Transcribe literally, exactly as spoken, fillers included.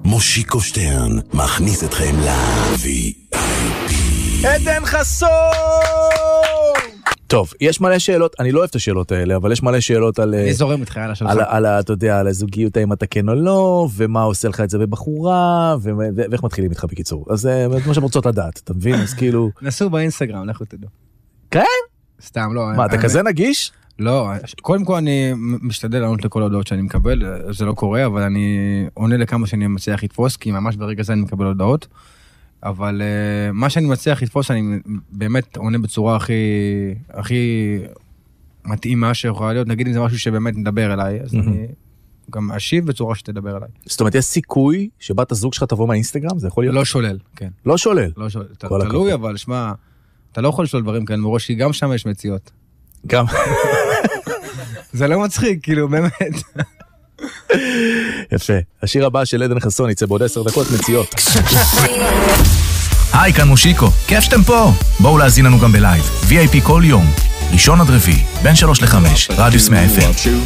מושיקו שטרן מכניס אתכם ל-וי איי פי. עדן חסון! טוב, יש מלא שאלות, אני לא אוהב את השאלות האלה, אבל יש מלא שאלות על... אני זורם איתך על השאלות. על, אתה יודע, על הזוגיות, האם אתה כן או לא, ומה עושה לך את זה בבחורה, ואיך מתחילים איתך בקיצור. אז זה מה שהן רוצות לדעת, אתה מבין? אז כאילו... נסו באינסטגרם, לכו תדעו. כן? סתם, לא. מה, אתה כזה נגיש? לא, קודם כל אני משתדל לענות לכל הודעות שאני מקבל, זה לא קורה, אבל אני עונה לכמה שאני מצליח לתפוס, כי ממש ברגע זה אני מקבל הודעות. אבל uh, מה שאני מצליח לתפוס, אני באמת עונה בצורה הכי, הכי מתאימה שיכולה להיות. נגיד אם זה משהו שבאמת מדבר אליי, אז mm-hmm. אני גם אשיב בצורה שתדבר אליי. זאת אומרת, יש סיכוי שבת הזוג שלך תבוא מהאינסטגרם? זה יכול להיות? לא שולל, כן. לא שולל? לא שולל. ת, תלוי, אבל שמה, אתה לא יכול לשאול דברים כאלה מראש, כי גם שם יש מציאות. גם. זה לא מצחיק, כאילו, באמת. יפה. השיר הבא של עדן חסון יצא בעוד עשר דקות מציאות. היי, כאן מושיקו. כיף שאתם פה. בואו להזין לנו גם בלייב. וי איי פי כל יום. ראשון עד רביעי, בין שלוש לחמש, רדיוס מאה אף אם.